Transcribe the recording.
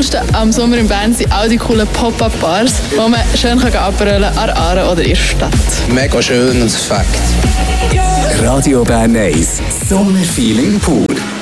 Coolste am Sommer in Bern sind auch die coolen Pop-Up-Bars, wo man schön abrollen kann an der Aare oder in der Stadt. Mega schön und Fakt. Radio Bern 1, Sommerfeeling pur.